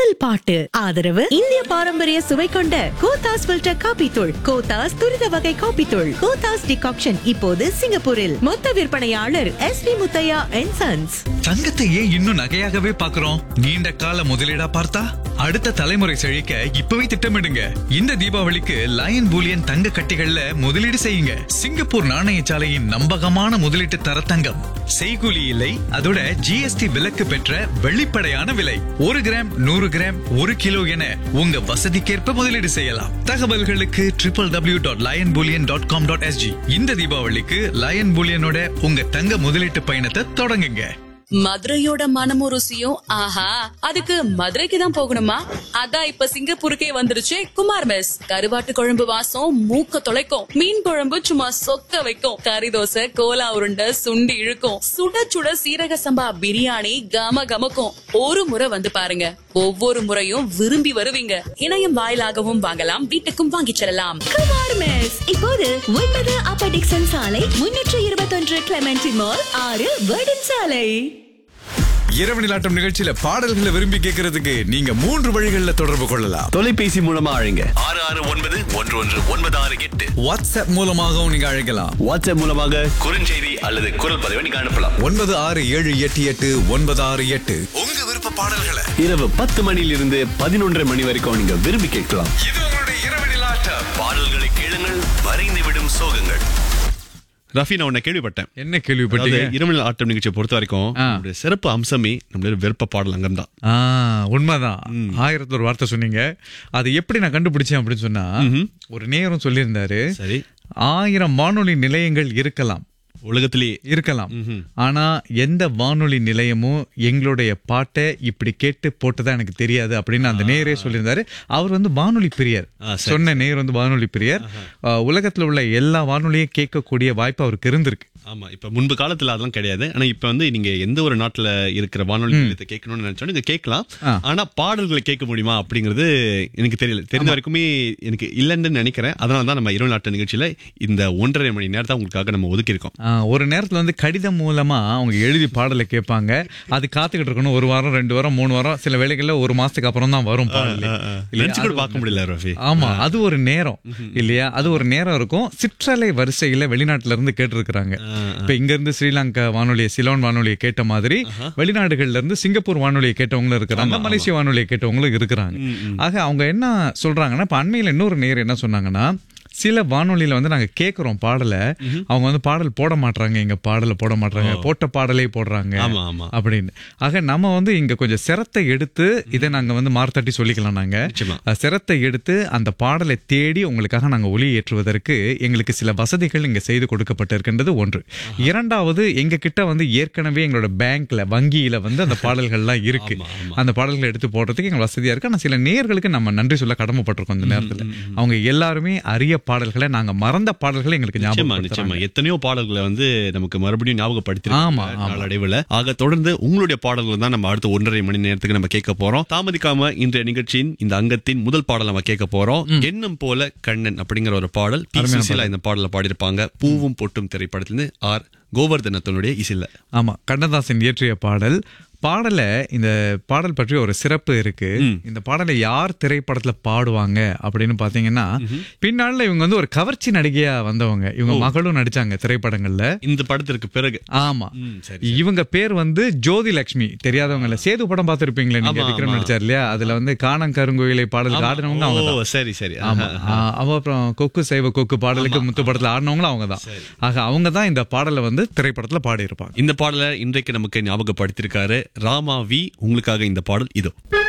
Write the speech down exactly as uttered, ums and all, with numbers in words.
அசல் பாட்டு. ஆதரவு இந்திய பாரம்பரிய சுவை கொண்ட கோத்தாஸ் ஃபில்டர் காபி தூள், கோத்தாஸ் துரித வகை காபி தூள், கோத்தாஸ் டிகாக்ஷன் இப்போது சிங்கப்பூரில். மொத்த விற்பனையாளர் S B Muthiah and sons. தங்கத்தை ஏன் இன்னும் நகையாகவே பாக்குறோம்? நீண்ட கால முதலீடா பார்த்தா அடுத்த தலைமுறை செழிக்க இப்பவே திட்டமிடுங்க. இந்த தீபாவளிக்கு லயன் பூலியன் தங்க கட்டிகள்ல முதலீடு செய்யுங்க. சிங்கப்பூர் நாணயசாலையின் நம்பகமான முதலீட்டு தர தங்கம். செய்கூலி இல்லை, அதோட ஜிஎஸ்டி விலக்கு பெற்ற வெளிப்படையான விலை. ஒரு கிராம், நூறு கிராம், ஒரு கிலோ என உங்க வசதிக்கேற்ப முதலீடு செய்யலாம். தகவல்களுக்கு triple W dot line Boolean dot com dot SG. இந்த தீபாவளிக்கு லயன் பூலியனோட உங்க தங்க முதலீட்டு பயணத்தை தொடங்குங்க. மதுரையோட மனமும் ருசியும் ஆஹா, அதுக்கு மதுரைக்கு தான் போகணுமா? அதான் இப்ப சிங்கப்பூருக்கே வந்துருச்சு குமார் மெஸ். கருவாட்டு குழம்பு வாசம் மூக்க தொலைக்கும், மீன் குழம்பு சும்மா சொக்க வைக்கும், கறி தோசை, கோலா உருண்டை, சுண்டி இழுக்கும், சுட சுட சீரக சம்பா பிரியாணி கம கமக்கும். ஒரு முறை வந்து பாருங்க, ஒவ்வொரு முறையும் விரும்பி வருவீங்க. இணையம் வாயிலாகவும் வாங்கலாம், வீட்டுக்கும் வாங்கிச் செல்லலாம். குமார் மெஸ் இப்போது ஒன்பது அப்பர் டிக்சன் சாலை, முன்னூற்று இருபத்தொன்று கிளமெண்டி மால், ஆறு வேர்டன் சாலை. இரவு நிலாட்டம் நிகழ்ச்சியில பாடல்களை விரும்பி கேட்கறதுக்கு நீங்க மூன்று வழிகள்ல தொடர்பு கொள்ளலாம். தொலைபேசி மூலமா அழைங்க ஆறு ஆறு ஒன்பது ஒன்று ஒன்று ஒன்பது ஆறு எட்டு. வாட்ஸ்அப் மூலமாகவும் நீங்க அழைக்கலாம். வாட்ஸ்அப் மூலமாக குறுஞ்செய்தி அல்லது குரல் பதிவை நீங்க அனுப்பலாம். ஒன்பது ஆறு ஏழு எட்டு எட்டு ஒன்பது ஆறு எட்டு. உங்க விருப்ப பாடல்களை இரவு பத்து மணியிலிருந்து பதினொன்றரை மணி வரைக்கும் நீங்க விரும்பி கேட்கலாம். இது உங்களுடைய இரவு நிலாட்டம். பாடல்களை கேளுங்கள், வரைந்து விடும் சோகங்கள். ரஃபி, நான் உன்னை கேள்விப்பட்டேன். என்ன கேள்விப்பட்டீங்க? இரவு ஆட்டம் நிகழ்ச்சியை பொறுத்த வரைக்கும் நம்மளுடைய சிறப்பு அம்சமே நம்மளோட விருப்ப பாடல் அங்கம் தான். உண்மைதான். ஆயிரத்தி ஒரு வார்த்தை சொன்னீங்க. அது எப்படி நான் கண்டுபிடிச்சேன் அப்படின்னு சொன்னா, ஒரு நேரம் சொல்லியிருந்தாரு, சரி, ஆயிரம் வானொலி நிலையங்கள் இருக்கலாம் உலகத்திலேயே இருக்கலாம், ஆனா எந்த வானொலி நிலையமும் எங்களுடைய பாட்டை இப்படி கேட்டு போட்டுதான் எனக்கு தெரியாது அப்படின்னு அந்த நேரே சொல்லியிருந்தாரு. அவர் வந்து வானொலி பிரியர். சொன்ன நேர் வந்து வானொலி பிரியர். உலகத்துல உள்ள எல்லா வானொலியும் கேட்கக்கூடிய வாய்ப்பு அவருக்கு இருந்திருக்கு. ஆமா, இப்ப முன்பு காலத்துல அதெல்லாம் கிடையாது. ஆனா இப்ப வந்து நீங்க எந்த ஒரு நாட்டுல இருக்கிற வானொலி நிலையத்தை கேட்கணும்னு நினைச்சோம் நீங்க கேட்கலாம். ஆனா பாடல்களை கேட்க முடியுமா அப்படிங்கிறது எனக்கு தெரியல. தெரிந்த வரைக்குமே எனக்கு இல்லைன்னு நினைக்கிறேன். அதனாலதான் நம்ம இரவு நாட்டு நிகழ்ச்சியில இந்த ஒன்றரை மணி நேரத்தை உங்களுக்காக நம்ம ஒதுக்கி இருக்கோம். ஒரு நேரத்துல வந்து கடிதம் மூலமா அவங்க எழுதி பாடலை கேட்பாங்க. அது காத்துக்கிட்டு இருக்கணும். ஒரு வாரம், ரெண்டு வாரம், மூணு வாரம், சில வேளைகள்ல ஒரு மாசத்துக்கு அப்புறம் தான் வரும் பாடல். பார்க்க முடியல ரஃபி. ஆமா, அது ஒரு நேரம் இல்லையா? அது ஒரு நேரம் இருக்கும். சிற்றலை வரிசையில வெளிநாட்டுல இருந்து கேட்டு இருக்கிறாங்க. இப்ப இங்க இருந்து ஸ்ரீலங்கா வானொலியை, சிலோன் வானொலியை கேட்ட மாதிரி வெளிநாடுகள்ல இருந்து சிங்கப்பூர் வானொலியை கேட்டவங்களும் இருக்கிறாங்க, மலேசிய வானொலியை கேட்டவங்களும் இருக்கிறாங்க. ஆக அவங்க என்ன சொல்றாங்கன்னா, இப்ப அண்மையில இன்னொரு நேர் என்ன சொன்னாங்கன்னா, சில வானொலியில வந்து நாங்க கேக்குறோம் பாடலை, அவங்க வந்து பாடல் போட மாட்டாங்க, எங்க பாடலை போட மாட்டாங்க, போட்ட பாடலே போடுறாங்க அப்படின்னு. ஆக நம்ம வந்து இங்க கொஞ்சம் சிரத்தை எடுத்து இதை நாங்க வந்து மார்த்தட்டி சொல்லிக்கலாம். நாங்க சிரத்தை எடுத்து அந்த பாடலை தேடி உங்களுக்காக நாங்க ஒலி ஏற்றுவதற்கு எங்களுக்கு சில வசதிகள் இங்க செய்து கொடுக்கப்பட்டிருக்கின்றது ஒன்று. இரண்டாவது, எங்க கிட்ட வந்து ஏற்கனவே எங்களோட பேங்க்ல, வங்கியில வந்து அந்த பாடல்கள்லாம் இருக்கு. அந்த பாடல்களை எடுத்து போடுறதுக்கு எங்களுக்கு வசதியா இருக்கு. ஆனா சில நேயர்களுக்கு நம்ம நன்றி சொல்ல கடமைப்பட்டிருக்கோம். இந்த நேரத்துல அவங்க எல்லாருமே அரிய பாடல்களை, நாங்க மறந்த பாடல்களை எங்களுக்கு ஞாபகம். எத்தனையோ பாடல்களை வந்து நமக்கு மறுபடியும் ஞாபகப்படுத்தி. ஆக தொடர்ந்து உங்களுடைய பாடல்கள் தான் நம்ம அடுத்த ஒன்றரை மணி நேரத்துக்கு நம்ம கேட்க போறோம். தாமதிக்காம இன்றைய நிகழ்ச்சியின் இந்த அங்கத்தின் முதல் பாடல் நம்ம கேட்க போறோம். எண்ணம் போல கண்ணன் அப்படிங்கிற ஒரு பாடல். இந்த பாடல பாடியிருப்பாங்க பூவும் பொட்டும் திரைப்படத்திலிருந்து ஆர் கோவர்தனத்தினுடைய இசையில. ஆமா, கண்ணதாசன் இயற்றிய பாடல். பாடல இந்த பாடல் பற்றி ஒரு சிறப்பு இருக்கு. இந்த பாடலை யார் திரைப்படத்துல பாடுவாங்க அப்படின்னு பாத்தீங்கன்னா, பின்னால இவங்க வந்து ஒரு கவர்ச்சி நடிகையா வந்தவங்க. இவங்க மகளும் நடிச்சாங்க திரைப்படங்கள்ல இந்த படத்திற்கு பிறகு. ஆமா, இவங்க பேர் வந்து ஜோதி லட்சுமி. தெரியாதவங்க, சேது படம் பார்த்திருப்பீங்களே நீங்க, விக்ரம் நடிச்சார் இல்லையா? அதுல வந்து காணம் கருங்கோயிலை பாடலுக்கு ஆடினவங்க அவங்க. சரி சரி. ஆமா, அப்புறம் கொக்கு சைவ கொக்கு பாடலுக்கு முத்து படத்துல ஆடினவங்களும் அவங்க தான். ஆக அவங்க தான் இந்த பாடலை வந்து திரைப்படத்துல பாடி இருப்பாங்க. இந்த பாடலை இன்றைக்கு நமக்கு ஞாபகப்படுத்திருக்காரு ராமா வி. உங்களுக்காக இந்த பாடல் இதோ.